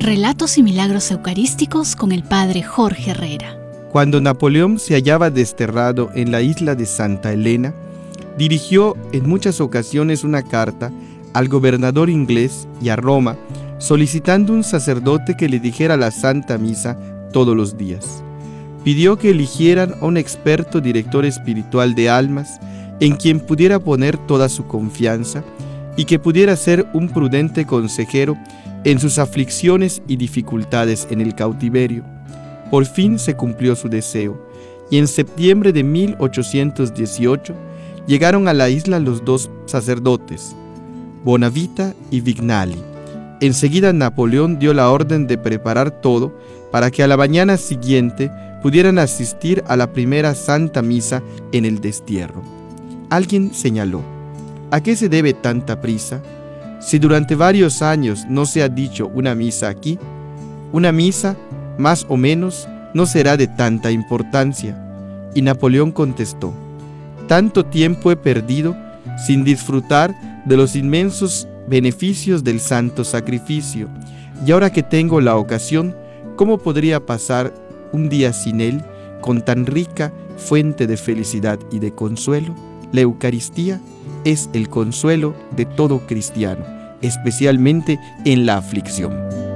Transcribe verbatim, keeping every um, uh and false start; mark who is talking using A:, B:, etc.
A: Relatos y milagros eucarísticos con el Padre Jorge Herrera.
B: Cuando Napoleón se hallaba desterrado en la isla de Santa Elena, dirigió en muchas ocasiones una carta al gobernador inglés y a Roma, solicitando un sacerdote que le dijera la Santa Misa todos los días. Pidió que eligieran a un experto director espiritual de almas en quien pudiera poner toda su confianza y que pudiera ser un prudente consejero en sus aflicciones y dificultades en el cautiverio. Por fin se cumplió su deseo, y en septiembre de mil ochocientos dieciocho llegaron a la isla los dos sacerdotes, Bonavita y Vignali. Enseguida Napoleón dio la orden de preparar todo para que a la mañana siguiente pudieran asistir a la primera Santa Misa en el destierro. Alguien señaló: ¿a qué se debe tanta prisa? Si durante varios años no se ha dicho una misa aquí, una misa, más o menos, no será de tanta importancia. Y Napoleón contestó: tanto tiempo he perdido sin disfrutar de los inmensos beneficios del santo sacrificio, y ahora que tengo la ocasión, ¿cómo podría pasar un día sin él, con tan rica fuente de felicidad y de consuelo? La Eucaristía es el consuelo de todo cristiano, especialmente en la aflicción.